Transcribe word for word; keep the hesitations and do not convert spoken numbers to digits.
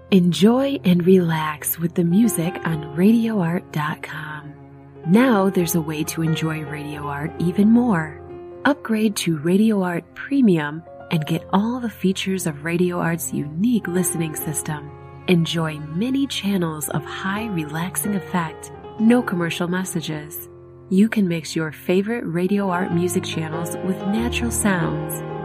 Enjoy and relax with the music on radio art dot com. Now there's a way to enjoy Radio Art even more. Upgrade to Radio Art Premium and get all the features of Radio Art's unique listening system. Enjoy many channels of high relaxing effect, no commercial messages. You can mix your favorite Radio Art music channels with natural sounds.